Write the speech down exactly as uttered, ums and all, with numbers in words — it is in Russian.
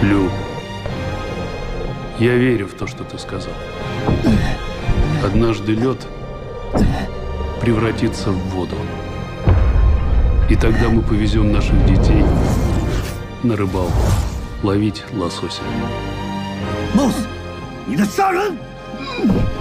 Лю, я верю в то, что ты сказал. Однажды лед превратится в воду. И тогда мы повезем наших детей на рыбалку, ловить лосося. Мус, 你的杀人！